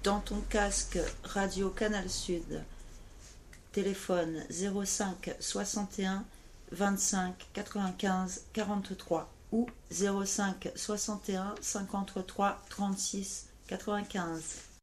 dans ton casque Radio Canal Sud, téléphone 05 61 25 95 43 ou 05 61 53 36 95.